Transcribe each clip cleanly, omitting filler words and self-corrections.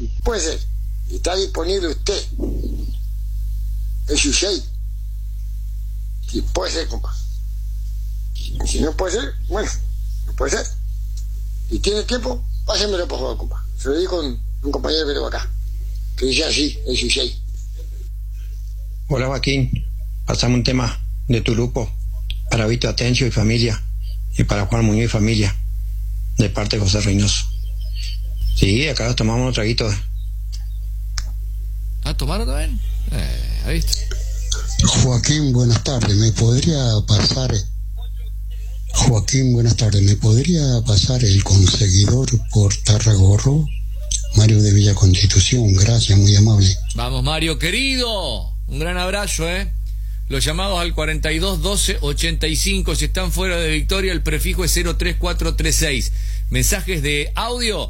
Puede ser. Está disponible usted. Es Yusei. Sí, puede ser, compa. Si no puede ser, bueno, no puede ser. Si tiene tiempo, pásenmelo por favor, compa. Se lo di con un compañero que tengo acá, que dice así, es Yusei. Hola Joaquín, pasame un tema de tu grupo para Vito Atencio y familia, y para Juan Muñoz y familia, de parte de José Reynoso. Sí, acá nos tomamos un traguito. ¿Ah, tomaron también? Ahí está. Joaquín, buenas tardes. ¿Me podría pasar el conseguidor por Tarragorro? Mario de Villa Constitución, gracias, muy amable. Vamos, Mario, querido. Un gran abrazo, Los llamados al 4212-85, si están fuera de Victoria, el prefijo es 03436. Mensajes de audio,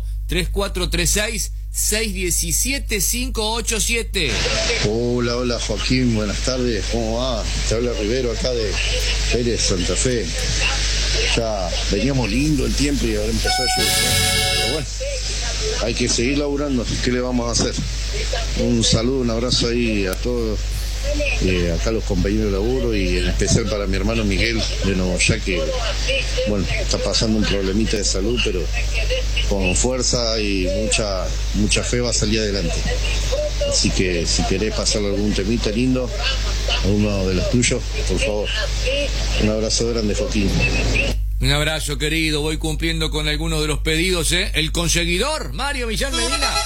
3436-617-587. Hola Joaquín, buenas tardes, ¿cómo va? Te habla Rivero acá de Pérez, Santa Fe. Ya veníamos lindo el tiempo y ahora empezó a llover. Pero bueno, hay que seguir laburando, ¿qué le vamos a hacer? Un saludo, un abrazo ahí a todos, acá los compañeros de laburo y en especial para mi hermano Miguel de Novoya, que bueno, está pasando un problemita de salud, pero con fuerza y mucha fe va a salir adelante. Así que si querés pasarle algún temita lindo a uno de los tuyos, por favor. Un abrazo grande, Joaquín. Un abrazo, querido. Voy cumpliendo con algunos de los pedidos, El conseguidor, Mario Millán Medina.